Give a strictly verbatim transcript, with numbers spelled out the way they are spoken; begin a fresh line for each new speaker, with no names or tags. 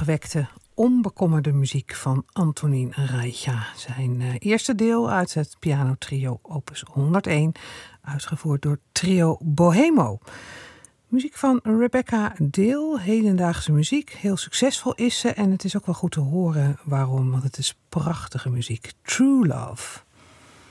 opgewekte, onbekommerde muziek van Antonín Raicha. Zijn uh, eerste deel uit het pianotrio opus honderdéén, uitgevoerd door Trio Bohemo. Muziek van Rebecca Dale, hedendaagse muziek. Heel succesvol is ze en het is ook wel goed te horen waarom, want het is prachtige muziek. True Love.